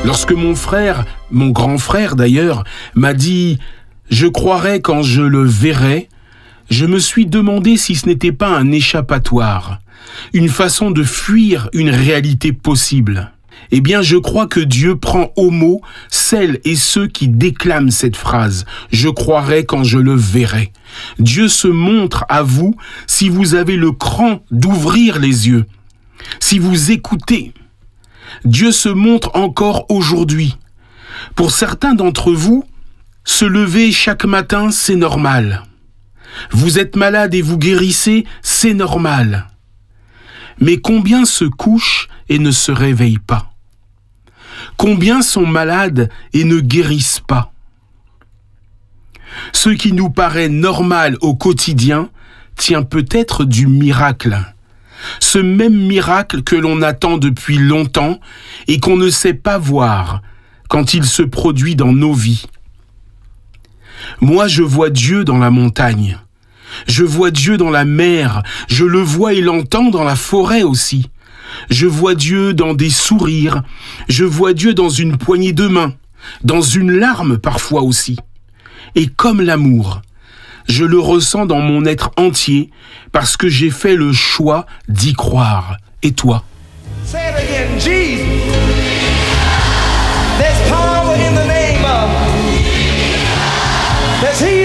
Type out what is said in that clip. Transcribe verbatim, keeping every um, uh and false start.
Lorsque mon frère, mon grand frère d'ailleurs, m'a dit « Je croirai quand je le verrai », je me suis demandé si ce n'était pas un échappatoire, une façon de fuir une réalité possible. Eh bien, je crois que Dieu prend au mot celles et ceux qui déclament cette phrase « Je croirai quand je le verrai ». Dieu se montre à vous si vous avez le cran d'ouvrir les yeux, si vous écoutez. Dieu se montre encore aujourd'hui. Pour certains d'entre vous, se lever chaque matin, c'est normal. Vous êtes malade et vous guérissez, c'est normal. Mais combien se couchent et ne se réveillent pas? Combien sont malades et ne guérissent pas? Ce qui nous paraît normal au quotidien tient peut-être du miracle. Ce même miracle que l'on attend depuis longtemps et qu'on ne sait pas voir quand il se produit dans nos vies. Moi, je vois Dieu dans la montagne. Je vois Dieu dans la mer. Je le vois et l'entends dans la forêt aussi. Je vois Dieu dans des sourires. Je vois Dieu dans une poignée de main, dans une larme parfois aussi. Et comme l'amour, je le ressens dans mon être entier parce que j'ai fait le choix d'y croire. Et toi? Say it again, Jesus. There's power in the name of. There's healing.